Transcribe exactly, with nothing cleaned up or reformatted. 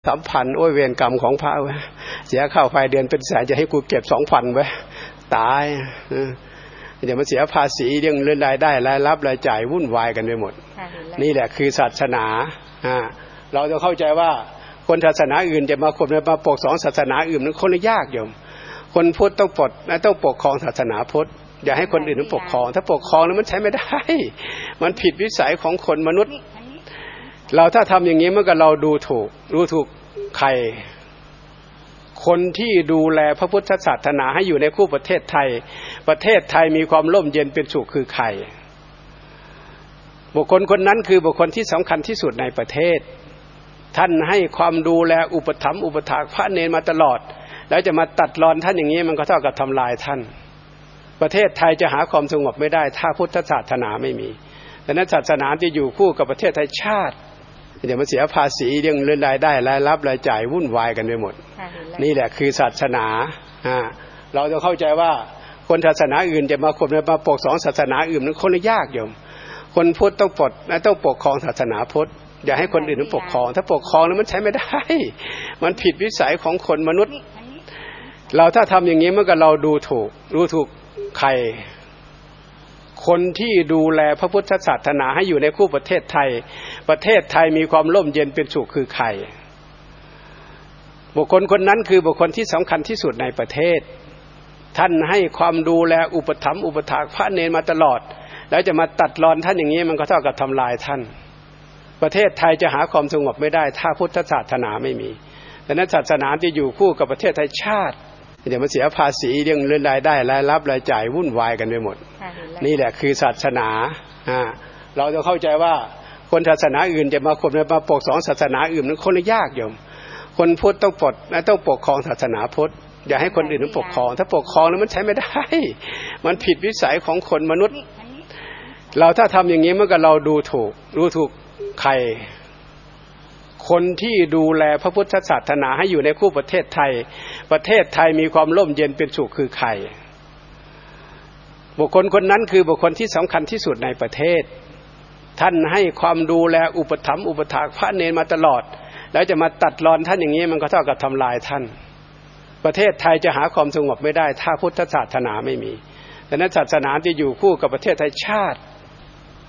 สามพันโอ้ยเวรกรรมของพระเว้ยเสียค่าไฟเดือนเป็นแสนจะให้กูเก็บสองพันไว้ตายเดี๋ยวมาเสียภาษีเรื่องเรื่องรายได้รายรับรายจ่ายวุ่นวายกันไปหมดนี่แหละคือศาสนาเราต้องเข้าใจว่าคนศาสนาอื่นจะมาคนมาปกครองศาสนาอื่นนั้นคนละยากโยมคนพุทธต้องปกต้องปกครองศาสนาพุทธอย่าให้คนอื่นนั้นปกครองถ้าปกครองแล้วมันใช้ไม่ได้มันผิดวิสัยของคนมนุษย์เราถ้าทำอย่างนี้เมื่อกับเราดูถูกดูถูกใครคนที่ดูแลพระพุทธศาสนาให้อยู่ในคู่ประเทศไทยประเทศไทยมีความร่มเย็นเป็นสุขคือใครบุคคลคนนั้นคือบุคคลที่สำคัญที่สุดในประเทศท่านให้ความดูแลอุปถัมภ์อุปถากพระเนรมาตลอดแล้วจะมาตัดรอนท่านอย่างนี้มันก็เท่ากับทำลายท่านประเทศไทยจะหาความสงบไม่ได้ถ้าพุทธศาสนาไม่มีดังนั้นศาสนาที่อยู่คู่กับประเทศไทยชาติเดี๋ยวมาเสียภาษีเรื่องเรื่องรายได้รายรับรายจ่ายวุ่นวายกันไปหมดนี่แหละคือศาสนาเราต้องเข้าใจว่าคนศาสนาอื่นจะมาคนมาปกครองศาสนาอื่นนั้นคนละยากโยมคนพุทธต้องปกต้องปกครองศาสนาพุทธอย่าให้คนอื่นนั้นปกครองถ้าปกครองแล้วมันใช้ไม่ได้มันผิดวิสัยของคนมนุษย์เราถ้าทำอย่างนี้เมื่อกับเราดูถูกดูถูกใครคนที่ดูแลพระพุทธศาสนาให้อยู่ในคู่ประเทศไทยประเทศไทยมีความร่มเย็นเป็นสุขคือใครบุคคลคนนั้นคือบุคคลที่สำคัญที่สุดในประเทศท่านให้ความดูแลอุปถัมภ์อุปถากพระเนรมาตลอดแล้วจะมาตัดรอนท่านอย่างนี้มันก็เท่ากับทำลายท่านประเทศไทยจะหาความสงบไม่ได้ถ้าพุทธศาสนาไม่มีดังนั้นศาสนาที่อยู่คู่กับประเทศไทยชาติเดี๋ยวมาเสียภาษีเรื่องเรื่องรายได้รายรับรายจ่ายวุ่นวายกันไปหมดนี่แหละคือศาสนาเราต้องเข้าใจว่าคนศาสนาอื่นจะมาคนมาปกครองศาสนาอื่นนั้นคนละยากโยมคนพุทธต้องปกต้องปกครองศาสนาพุทธอย่าให้คนอื่นนั้นปกครองถ้าปกครองแล้วมันใช้ไม่ได้มันผิดวิสัยของคนมนุษย์เราถ้าทำอย่างนี้เมื่อกับเราดูถูกดูถูกใครคนที่ดูแลพระพุทธศาสนาให้อยู่ในคู่ประเทศไทยประเทศไทยมีความร่มเย็นเป็นสุขคือใครบุคคลคนนั้นคือบุคคลที่สำคัญที่สุดในประเทศท่านให้ความดูแลอุปถัมภ์อุปถากพระเนรมาตลอดแล้วจะมาตัดรอนท่านอย่างนี้มันก็เท่ากับทำลายท่านประเทศไทยจะหาความสงบไม่ได้ถ้าพุทธศาสนาไม่มีดังนั้นศาสนาที่อยู่คู่กับประเทศไทยชาติ